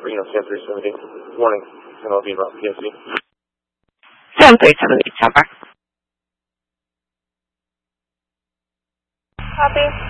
San 370. Morning, MLB about PSC. 7378, Tampa. Copy.